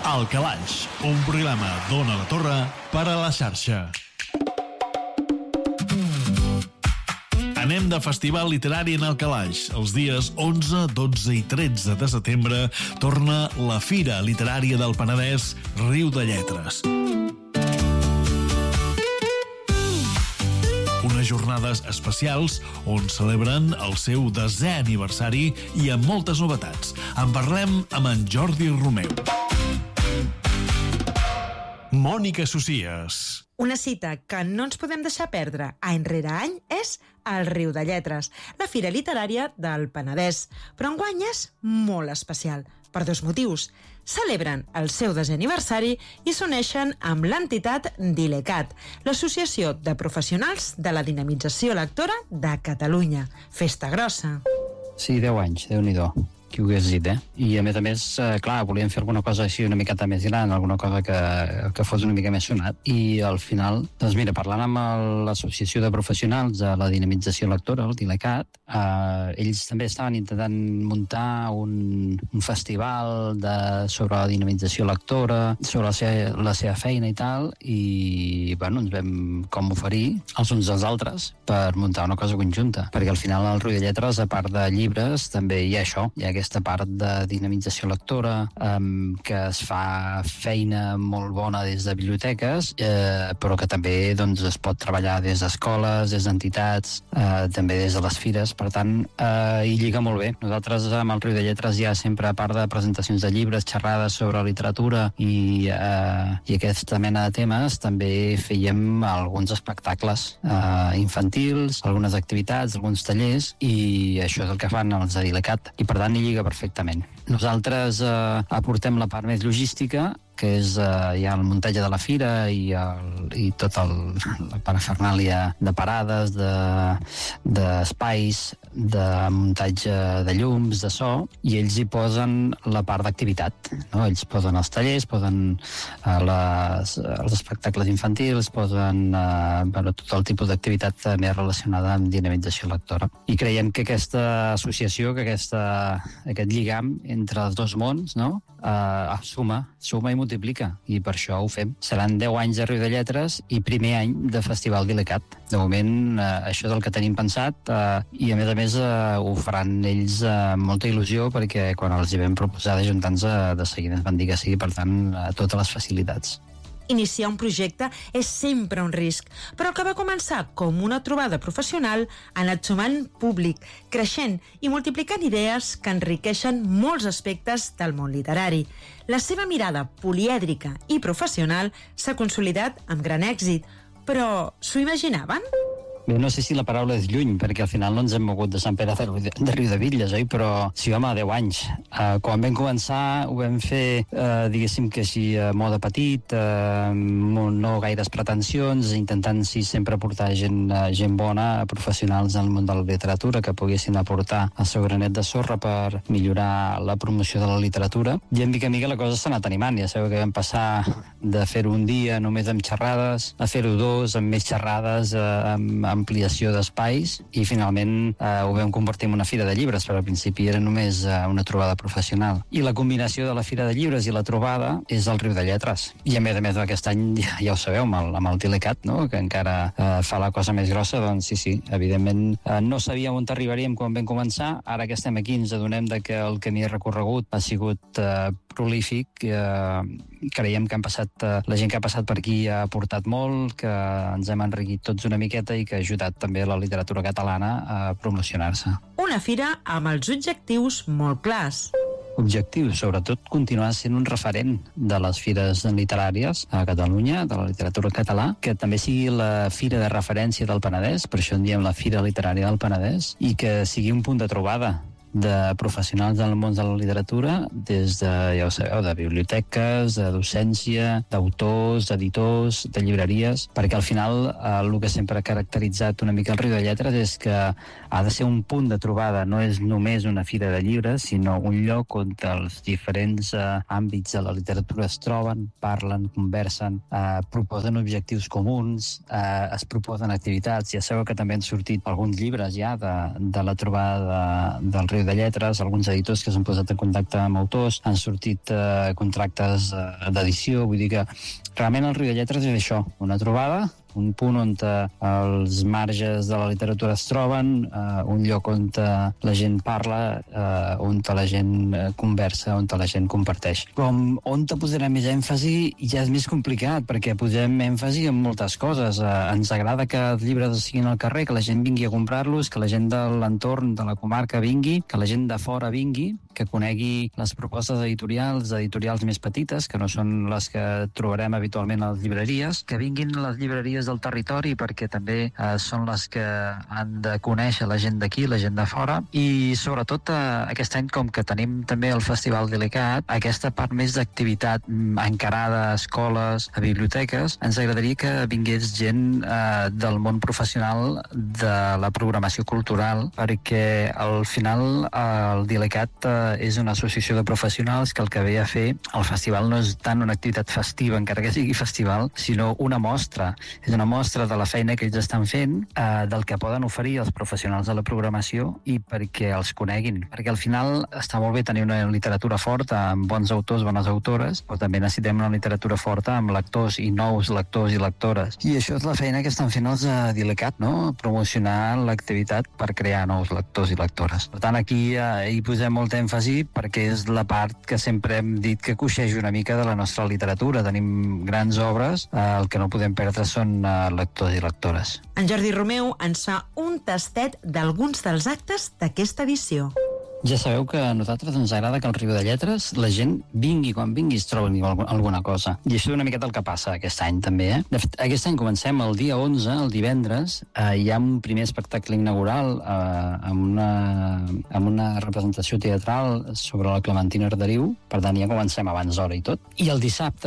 El Calaix, un programa d'Ona la Torre per a la xarxa. Anem de festival literari en el Calaix. Els dies 11, 12 i 13 de setembre torna la Fira Literària del Penedès Riu de Lletres. Unes jornades especials on celebren el seu 10è aniversari i amb moltes novetats. En parlem amb en Jordi Romeu. Mònica Socias. Una cita que no ens podem deixar perdre any rere any és el Riu de Lletres, la Fira Literària del Penedès. Però enguany és molt especial, per dos motius. Celebren el seu 10è aniversari i s'uneixen amb l'entitat DILECAT, l'Associació de Professionals de la Dinamització Lectora de Catalunya. Festa grossa. Sí, 10 anys, Déu-n'hi-do. Qui ho hagués dit, I a més, clar, volíem fer alguna cosa així una miqueta més gran, alguna cosa que fos una mica més sonat. I al final, doncs mira, parlant amb l'Associació de Professionals de la Dinamització Lectora, el DILECAT, ells també estaven intentant muntar un festival sobre la dinamització lectora, sobre la seva feina i tal, i bueno, ens vam com oferir els uns als altres per muntar una cosa conjunta, perquè al final al Riu de Lletres, a part de llibres, també hi ha això, hi ha aquesta part de dinamització lectora, que es fa feina molt bona des de biblioteques, però que també doncs, es pot treballar des d'escoles, des d'entitats, també des de les fires, per tant, hi lliga molt bé. Nosaltres amb el Riu de Lletres hi ha sempre, a part de presentacions de llibres, xerrades sobre literatura i aquesta mena de temes, també fèiem alguns espectacles infantils, algunes activitats, alguns tallers, i això és el que fan els de DILECAT, i per tant hi lliga perfectament. Nosaltres aportem la part més logística, que és ja el muntatge de la fira i tota la parafernàlia de parades, d'espais, de muntatge de llums, de so, i ells hi posen la part d'activitat, no? Ells posen els tallers, posen els espectacles infantils, posen tot el tipus d'activitat més relacionada amb dinamització lectora. I creiem que aquesta associació, que aquest lligam entre els dos mons, no? Suma i multiplica, i per això ho fem. Seran 10 anys de Riu de Lletres i primer any de Festival DILECAT. De moment, això és el que tenim pensat, i a més ho faran ells amb molta il·lusió, perquè quan els hi vam proposar d'ajuntar-nos, de seguida ens van dir que sí, per tant, totes les facilitats. Iniciar un projecte és sempre un risc, però el que va començar com una trobada professional ha anat sumant públic, creixent i multiplicant idees que enriqueixen molts aspectes del món literari. La seva mirada polièdrica i professional s'ha consolidat amb gran èxit, però s'ho imaginaven? Bé, no sé si la paraula és lluny, perquè al final no ens hem mogut de Sant Pere de Riudebitlles, oi? Però sí, home, 10 anys. Quan vam començar ho vam fer, diguéssim que així, a moda petit, no gaires pretensions, intentant sí sempre portar gent bona, professionals en el món de la literatura, que poguessin aportar el seu granet de sorra per millorar la promoció de la literatura. I en mica la cosa s'ha anat animant. Ja sabeu que vam passar de fer-ho un dia només amb xerrades, a fer-ho 2, amb més xerrades, amb ampliació d'espais, i finalment ho vam convertir en una fira de llibres, però al principi era només una trobada professional. I la combinació de la fira de llibres i la trobada és el Riu de Lletres. I a més aquest any, ja ho sabeu, amb el DILECAT, no? Que encara fa la cosa més grossa, doncs sí, evidentment no sabíem on arribaríem quan vam començar. Ara que estem aquí ens adonem que el camí recorregut ha sigut prolífic. Creiem que la gent que ha passat per aquí ha aportat molt, que ens hem enriquit tots una miqueta i que ha ajudat també la literatura catalana a promocionar-se. Una fira amb els objectius molt clars. Objectius, sobretot, continuar sent un referent de les fires literàries a Catalunya, de la literatura català, que també sigui la fira de referència del Penedès, per això en diem la Fira Literària del Penedès, i que sigui un punt de trobada de professionals del món de la literatura, des de, ja ho sabeu, de biblioteques, de docència, d'autors, d'editors, de llibreries, perquè al final el que sempre ha caracteritzat una mica el Riu de Lletres és que ha de ser un punt de trobada, no és només una fira de llibres, sinó un lloc on els diferents àmbits de la literatura es troben, parlen, conversen, proposen objectius comuns, es proposen activitats. Ja sabeu que també han sortit alguns llibres ja de la trobada del Riu Riu de Lletres, alguns editors que s'han posat en contacte amb autors, han sortit contractes d'edició, vull dir que realment el Riu de Lletres és això, una trobada, un punt on els marges de la literatura es troben, un lloc on la gent parla, on la gent conversa, on la gent comparteix. Com on posarem més èmfasi ja és més complicat, perquè posem èmfasi en moltes coses. Ens agrada que els llibres siguin al carrer, que la gent vingui a comprar-los, que la gent de l'entorn de la comarca vingui, que la gent de fora vingui, que conegui les propostes editorials més petites, que no són les que trobarem habitualment a les llibreries, que vinguin a les llibreries del territori, perquè també són les que han de conèixer la gent d'aquí, la gent de fora, i sobretot aquest any, com que tenim també el Festival Delicat, aquesta part més d'activitat encarada a escoles, a biblioteques, ens agradaria que vingués gent del món professional de la programació cultural, perquè al final el Delicat és una associació de professionals que el que ve a fer el festival no és tant una activitat festiva, encara que sigui festival, sinó una mostra. És una mostra de la feina que ells estan fent, del que poden oferir els professionals de la programació i perquè els coneguin. Perquè al final està molt bé tenir una literatura forta amb bons autors, bones autores, però també necessitem una literatura forta amb lectors i nous lectors i lectores. I això és la feina que estan fent els Delicat, no? Promocionar l'activitat per crear nous lectors i lectores. Per tant, aquí hi posem molt èmfasi perquè és la part que sempre hem dit que coixeja una mica de la nostra literatura. Tenim grans obres, el que no podem perdre són lectors i lectores. En Jordi Romeu ens fa un tastet d'alguns dels actes d'aquesta edició. Ja sabeu que a nosaltres ens agrada que al Riu de Lletres la gent vingui quan vingui es trobi alguna cosa. I això és una miqueta el que passa aquest any també. De fet, aquest any comencem el dia 11, el divendres, hi ha un primer espectacle inaugural amb una representació teatral sobre la Clementina Arderiu, per tant ja comencem abans d'hora i tot. I el dissabte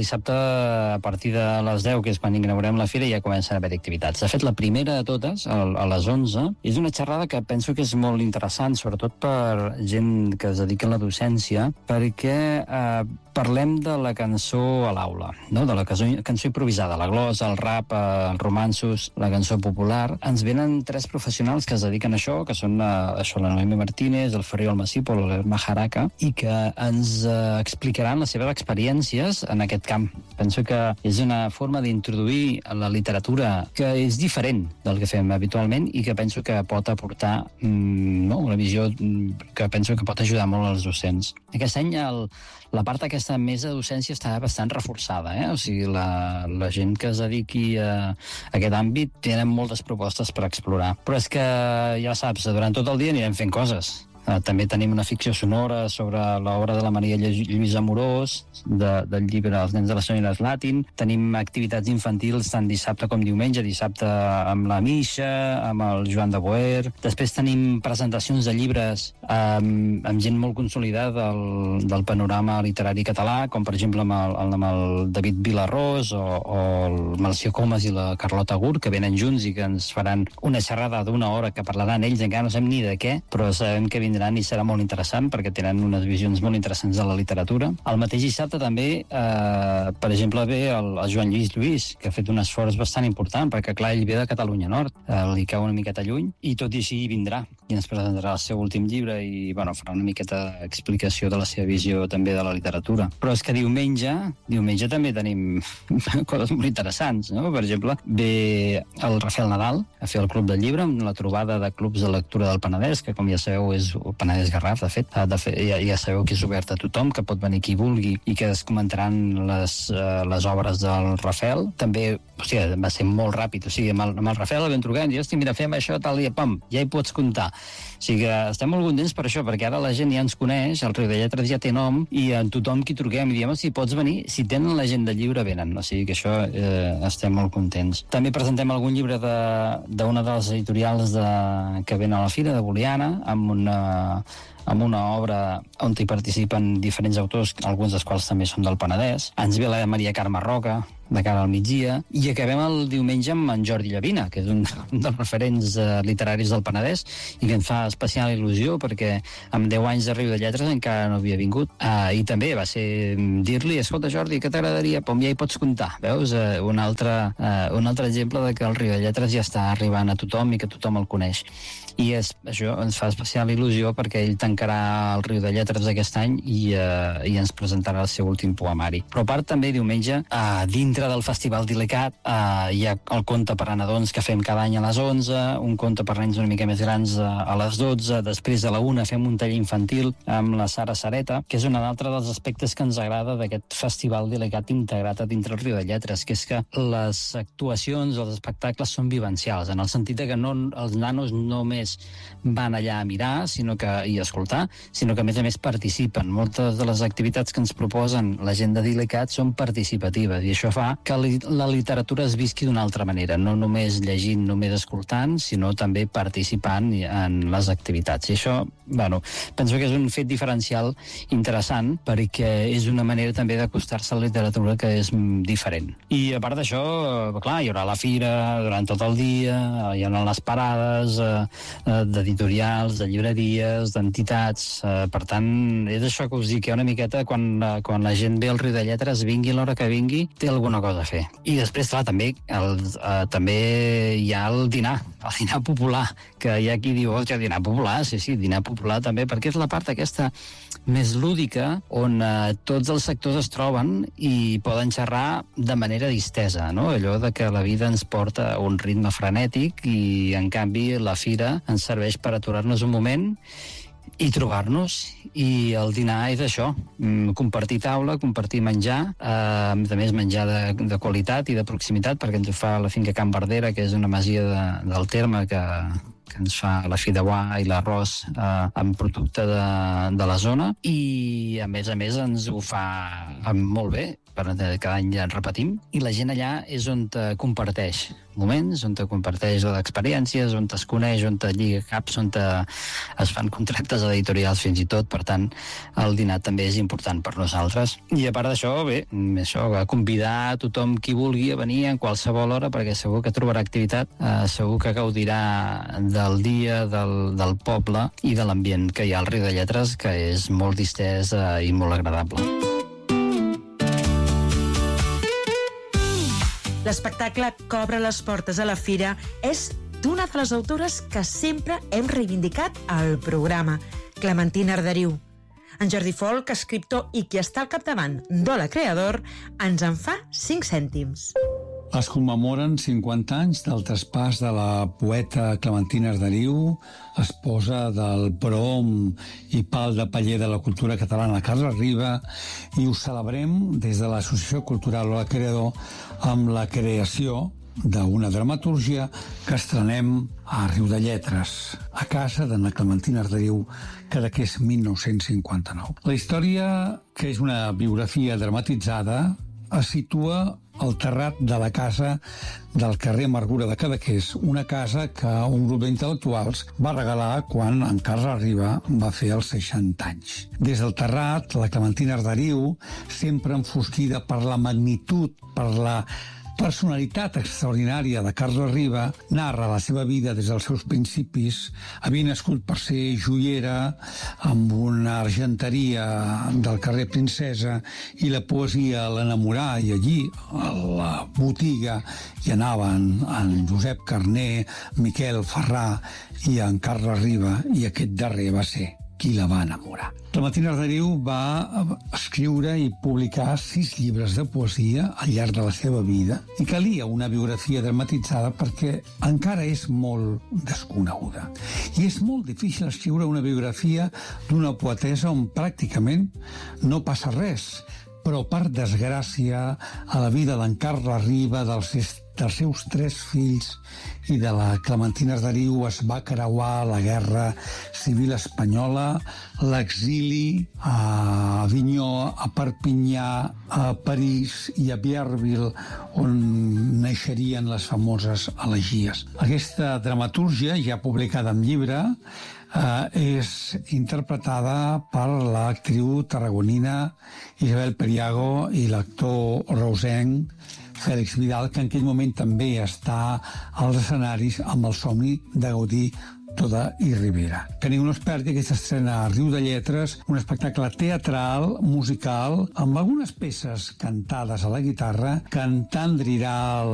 a partir de les 10, que és quan inaugurem la fira, ja comencen a haver activitats. De fet, la primera de totes, a les 11, és una xerrada que penso que és molt interessant, sobretot per gent que es dedica a la docència, perquè parlem de la cançó a l'aula, no? De la cançó improvisada, la glosa, el rap, els romanços, la cançó popular. Ens venen 3 professionals que es dediquen a això, que són la Noemi Martínez, el Ferriol Massipo, l'Herma Jaraca, i que ens explicaran les seves experiències en aquest camp. Penso que és una forma d'introduir la literatura que és diferent del que fem habitualment i que penso que pot aportar una visió que penso que pot ajudar molt als docents. Aquest any la part d'aquesta mesa de docència està bastant reforçada, O sigui, la gent que es dediqui a aquest àmbit tenen moltes propostes per explorar. Però és que, ja saps, durant tot el dia anirem fent coses. També tenim una ficció sonora sobre l'obra de la Maria Lluïsa Amorós, del llibre Els nens de la senyora Slatin. Tenim activitats infantils tant dissabte com diumenge, dissabte amb la Misha, amb el Joan de Boer. Després tenim presentacions de llibres amb gent molt consolidada del panorama literari català, com per exemple amb el David Vilarrós o el Melcior Comas i la Carlota Gur, que venen junts i que ens faran una xerrada d'1 hora que parlaran ells, encara no sabem ni de què, però sabem que vindran i serà molt interessant perquè tenen unes visions molt interessants de la literatura. El mateix dissabte també, per exemple, ve el Joan Lluís, que ha fet un esforç bastant important, perquè clar, ell ve de Catalunya Nord, li cau una miqueta lluny, i tot i així vindrà i ens presentarà el seu últim llibre i farà una miqueta explicació de la seva visió també de la literatura. Però és que diumenge també tenim coses molt interessants, no? Per exemple, ve el Rafael Nadal a fer el Club del Llibre, amb la trobada de clubs de lectura del Penedès, que com ja sabeu és el Penedès Garraf, de fet. Ja sabeu que és obert a tothom, que pot venir qui vulgui i que es comentaran les obres del Rafael. També, va ser molt ràpid, amb el Rafael el vam trucar i vam dir, mira, fem això tal dia, pam, ja hi pots comptar. O sigui que estem molt contents per això, perquè ara la gent ja ens coneix, el Riu de Lletres ja té nom, i a tothom qui truquem i diem, si pots venir, si tenen l'agenda de llibre, venen. O sigui que això estem molt contents. També presentem algun llibre d'una de les editorials que ven a la fira, de Boliana, amb una obra on hi participen diferents autors, alguns dels quals també són del Penedès. Ens ve la Maria Carme Roca, de cara al migdia, i acabem el diumenge amb en Jordi Llavina, que és un dels referents literaris del Penedès i que ens fa especial il·lusió perquè amb 10 anys de Riu de Lletres encara no havia vingut, i també va ser dir-li, escolta Jordi, què t'agradaria? Pom, ja hi pots comptar, veus? Un altre exemple de que el Riu de Lletres ja està arribant a tothom i que tothom el coneix. i això ens fa especial il·lusió perquè ell tancarà el Riu de Lletres aquest any i ens presentarà el seu últim poemari. Però a part també diumenge, dintre del Festival d'Ilicat, hi ha el conte per a nadons que fem cada any a les 11, un conte per nens una mica més grans a les 12, després a la 1 fem un taller infantil amb la Sara Sareta, que és un altre dels aspectes que ens agrada d'aquest Festival d'Ilicat integrat a dintre el Riu de Lletres, que és que les actuacions, els espectacles són vivencials, en el sentit que els nanos només van allà a mirar i escoltar, sinó que a més participen. Moltes de les activitats que ens proposen la gent de Dilicat són participatives i això fa que la literatura es visqui d'una altra manera, no només llegint, només escoltant, sinó també participant en les activitats. I això, penso que és un fet diferencial interessant perquè és una manera també d'acostar-se a la literatura que és diferent. I a part d'això, clar, hi haurà la fira durant tot el dia, hi haurà les parades d'editorials, de llibreries, d'entitats. Per tant, és això que us dic, que una miqueta quan la gent ve al Riu de Lletres, vingui l'hora que vingui, té alguna cosa a fer. I després, clar, també hi ha el dinar popular, que hi ha qui diu que dinar popular, sí, dinar popular també, perquè és la part aquesta més lúdica on tots els sectors es troben i poden xerrar de manera distesa, no? Allò de que la vida ens porta a un ritme frenètic i, en canvi, la fira ens serveix per aturar-nos un moment i trobar-nos. I el dinar és això, compartir taula, compartir menjar, a més menjar de qualitat i de proximitat, perquè ens ho fa la finca Can Verdera, que és una masia del terme que ens fa la fideuà i l'arròs amb producte de la zona, i a més ens ho fa molt bé, cada any repetim, i la gent allà és on te comparteix moments, on te comparteix experiències, on es coneix, on te lliga caps, on es fan contractes editorials fins i tot. Per tant, el dinar també és important per nosaltres. I a part d'això, convidar tothom qui vulgui a venir en qualsevol hora, perquè segur que trobarà activitat, segur que gaudirà del dia, del poble i de l'ambient que hi ha al Riu de Lletres, que és molt distès i molt agradable. L'espectacle que obre les portes a la fira és d'una de les autores que sempre hem reivindicat al programa, Clementina Arderiu. En Jordi Folch, escriptor i qui està al capdavant d'Hola Creador, ens en fa 5 cèntims. Es commemoren 50 anys del traspàs de la poeta Clementina Arderiu, esposa del prohom i pal de paller de la cultura catalana Carles Riba, i ho celebrem des de l'Associació Cultural Hola Creador amb la creació d'una dramatúrgia que estrenem a Riu de Lletres, a casa d'Anna Clementina Arderiu, que és 1959. La història, que és una biografia dramatitzada, es situa al terrat de la casa del carrer Amargura de Cadaqués, una casa que un grup d'intel·lectuals va regalar quan en Carles Riba va fer els 60 anys. Des del terrat, la Clementina Arderiu, sempre enfosquida per la magnitud, per la personalitat extraordinària de Carles Riba, narra la seva vida des dels seus principis. Havia nascut per ser joiera amb una argenteria del carrer Princesa i la poesia l'enamorà, i allí a la botiga hi anaven en Josep Carner, Miquel Ferrà i en Carles Riba, i aquest darrer va ser qui la va enamorar. Clementina Arderiu va escriure i publicar 6 llibres de poesia al llarg de la seva vida, i calia una biografia dramatitzada perquè encara és molt desconeguda. I és molt difícil escriure una biografia d'una poetessa on pràcticament no passa res, però per desgràcia a la vida d'en Carles Riba, dels seus 3 fills i de la Clementina Arderiu es va creuar la Guerra Civil Espanyola, l'exili a Avinyó, a Perpinyà, a París i a Bierville, on naixerien les famoses elegies. Aquesta dramatúrgia, ja publicada en llibre, és interpretada per l'actriu tarragonina Isabel Periago i l'actor reusenc Fèlix Vidal, que en aquell moment també està als escenaris amb el somni de Gaudí, Toda i Rivera. Que ningú no es perdi aquesta estrena a Riu de Lletres, un espectacle teatral, musical, amb algunes peces cantades a la guitarra, que entendrirà